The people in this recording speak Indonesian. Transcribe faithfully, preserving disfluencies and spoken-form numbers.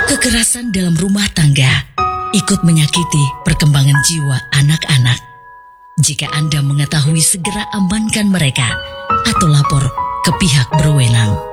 Kekerasan dalam rumah tangga ikut menyakiti perkembangan jiwa anak-anak. Jika Anda mengetahui, segera amankan mereka atau lapor ke pihak berwenang.